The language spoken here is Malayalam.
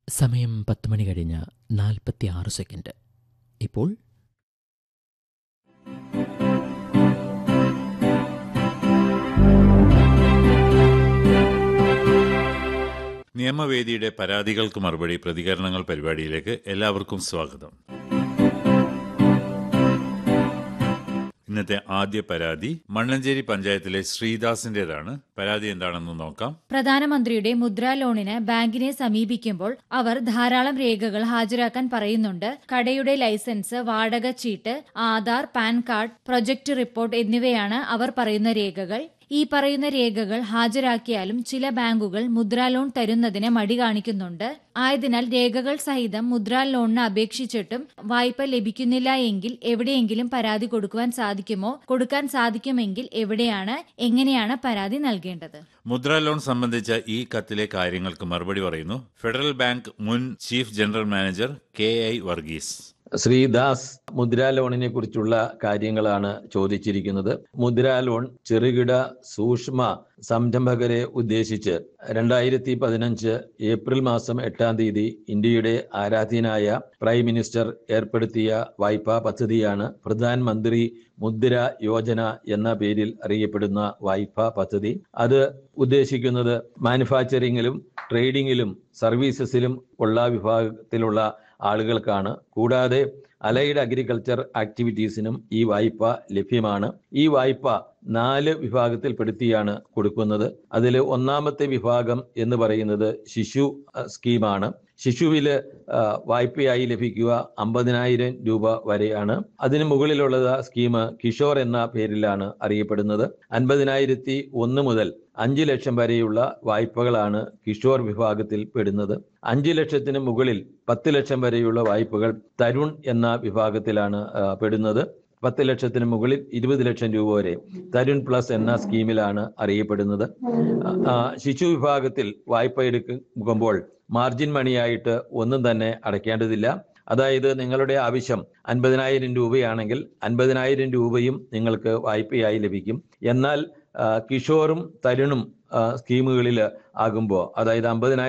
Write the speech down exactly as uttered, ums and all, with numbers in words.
സമയം പത്ത് മണി കഴിഞ്ഞ് നാൽപ്പത്തി ആറ് സെക്കൻഡ്. ഇപ്പോൾ നിയമവേദിയുടെ പരാതികൾക്ക് മറുപടി പ്രതികരണങ്ങൾ പരിപാടിയിലേക്ക് എല്ലാവർക്കും സ്വാഗതം. ഇന്നത്തെ ആദ്യ പരാതി മണ്ണഞ്ചേരി പഞ്ചായത്തിലെ ശ്രീദാസിന്റേതാണ്. പരാതി എന്താണെന്ന് നോക്കാം. പ്രധാനമന്ത്രിയുടെ മുദ്രാ ലോണിന് ബാങ്കിനെ സമീപിക്കുമ്പോൾ അവർ ധാരാളം രേഖകൾ ഹാജരാക്കാൻ പറയുന്നുണ്ട്. കടയുടെ ലൈസൻസ്, വാടക ചീട്ട്, Aadhaar, pan card, project report എന്നിവയാണ് അവർ പറയുന്ന രേഖകൾ. ഈ പറയുന്ന രേഖകൾ ഹാജരാക്കിയാലും ചില ബാങ്കുകൾ മുദ്രാ ലോൺ തരുന്നതിന് മടി കാണിക്കുന്നുണ്ട്. ആയതിനാൽ രേഖകൾ സഹിതം മുദ്രാ ലോണിന് അപേക്ഷിച്ചിട്ടും വായ്പ ലഭിക്കുന്നില്ല എങ്കിൽ എവിടെയെങ്കിലും പരാതി കൊടുക്കുവാൻ സാധിക്കുമോ? കൊടുക്കാൻ സാധിക്കുമെങ്കിൽ എവിടെയാണ്, എങ്ങനെയാണ് പരാതി നൽകേണ്ടത്? മുദ്രാ ലോൺ സംബന്ധിച്ച ഈ കത്തിലെ കാര്യങ്ങൾക്ക് മറുപടി പറയുന്നു ഫെഡറൽ ബാങ്ക് മുൻ chief general manager K I Varghese. Sreedas Mudra ലോണിനെ കുറിച്ചുള്ള കാര്യങ്ങളാണ് ചോദിച്ചിരിക്കുന്നത്. മുദ്രാ ലോൺ ചെറുകിട സൂക്ഷ്മ സംരംഭകരെ ഉദ്ദേശിച്ച് രണ്ടായിരത്തി പതിനഞ്ച് ഏപ്രിൽ മാസം എട്ടാം തീയതി ഇന്ത്യയുടെ ആരാധ്യനായ പ്രൈം മിനിസ്റ്റർ ഏർപ്പെടുത്തിയ വായ്പാ പദ്ധതിയാണ് പ്രധാനമന്ത്രി മുദ്ര യോജന എന്ന പേരിൽ അറിയപ്പെടുന്ന വായ്പാ പദ്ധതി. അത് ഉദ്ദേശിക്കുന്നത് മാനുഫാക്ചറിങ്ങിലും ട്രേഡിങ്ങിലും സർവീസസിലും ഉള്ള വിഭാഗത്തിലുള്ള ആളുകൾക്കാണ്. കൂടാതെ അലൈഡ് അഗ്രികൾച്ചർ ആക്ടിവിറ്റീസിനും ഈ വായ്പ ലഭ്യമാണ്. ഈ വായ്പ നാല് വിഭാഗത്തിൽപ്പെടുത്തിയാണ് കൊടുക്കുന്നത്. അതിൽ ഒന്നാമത്തെ വിഭാഗം എന്ന് പറയുന്നത് ശിശു സ്കീമാണ്. ശിശുവില് വായ്പയായി ലഭിക്കുക അമ്പതിനായിരം രൂപ വരെയാണ്. അതിന് മുകളിലുള്ളത് സ്കീം കിഷോർ എന്ന പേരിലാണ് അറിയപ്പെടുന്നത്. അൻപതിനായിരത്തി ഒന്ന് മുതൽ അഞ്ചു ലക്ഷം വരെയുള്ള വായ്പകളാണ് കിഷോർ വിഭാഗത്തിൽ പെടുന്നത്. അഞ്ചു ലക്ഷത്തിന് മുകളിൽ പത്ത് ലക്ഷം വരെയുള്ള വായ്പകൾ തരുൺ എന്ന വിഭാഗത്തിലാണ് പെടുന്നത്. പത്ത് ലക്ഷത്തിന് മുകളിൽ ഇരുപത് ലക്ഷം രൂപ വരെ തരുൺ പ്ലസ് എന്ന സ്കീമിലാണ് അറിയപ്പെടുന്നത്. ശിശു വിഭാഗത്തിൽ വായ്പ എടുക്കുമ്പോൾ മാർജിൻ മണിയായിട്ട് ഒന്നും തന്നെ അടയ്ക്കേണ്ടതില്ല. അതായത് നിങ്ങളുടെ ആവശ്യം അൻപതിനായിരം രൂപയാണെങ്കിൽ അൻപതിനായിരം രൂപയും നിങ്ങൾക്ക് വായ്പയായി ലഭിക്കും. എന്നാൽ കിഷോറും തരുണും സ്കീമുകളിൽ ആകുമ്പോൾ, അതായത് അമ്പതിനായിരം